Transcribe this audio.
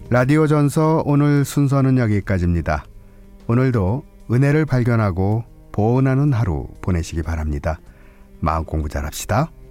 라디오 전서 오늘 순서는 여기까지입니다. 오늘도 은혜를 발견하고 보온하는 하루 보내시기 바랍니다. 마음 공부 잘합시다.